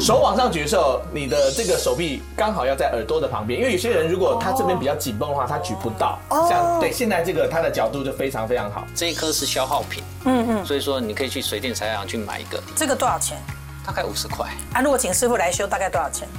手往上举的时候，你的这个手臂刚好要在耳朵的旁边，因为有些人如果他这边比较紧绷的话，他举不到。像对，现在这个它的角度就非常非常好。 这一颗是消耗品，所以说你可以去水电材料行去买一个。 这个多少钱？ 大概50块啊，如果请师傅来修，大概多少钱？